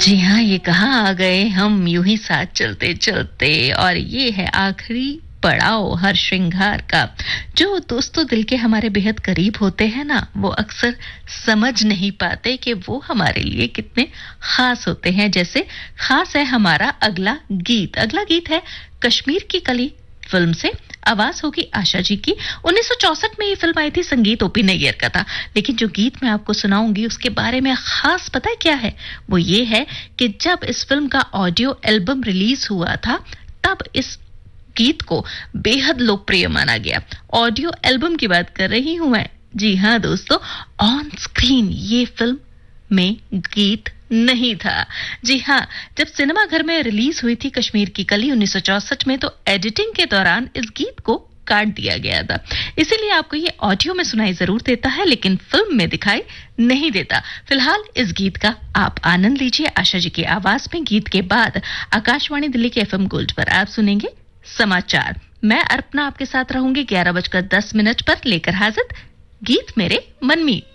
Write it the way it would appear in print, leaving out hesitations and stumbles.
जी हाँ, ये कहाँ आ गए हम यूं ही साथ चलते चलते। और ये है आखिरी पड़ाव हर श्रृंगार का। जो दोस्तों दिल के हमारे बेहद करीब होते हैं ना, वो अक्सर समझ नहीं पाते कि वो हमारे लिए कितने खास होते हैं। जैसे खास है हमारा अगला गीत है कश्मीर की कली फिल्म से। आवाज होगी आशा जी की। 1964 में ये फिल्म आई थी, संगीत ओपी नैयर का था। लेकिन जो गीत मैं आपको सुनाऊंगी उसके बारे में खास पता है क्या है? वो ये है कि जब इस फिल्म का ऑडियो एल्बम रिलीज हुआ था, तब इस गीत को बेहद लोकप्रिय माना गया। ऑडियो एल्बम की बात कर रही हूं मैं। जी हाँ दोस्तों, ऑन स्क्रीन ये फिल्म में गीत नहीं था। जी हाँ, जब सिनेमा घर में रिलीज हुई थी कश्मीर की कली 1964 में, तो एडिटिंग के दौरान इस गीत को काट दिया गया था। इसीलिए आपको ये ऑडियो में सुनाई जरूर देता है, लेकिन फिल्म में दिखाई नहीं देता। फिलहाल इस गीत का आप आनंद लीजिए आशा जी की आवाज में। गीत के बाद आकाशवाणी दिल्ली के एफएम गोल्ड पर आप सुनेंगे समाचार। मैं अर्पना आपके साथ रहूंगी 11:10 पर, लेकर हाजिर गीत मेरे मन में।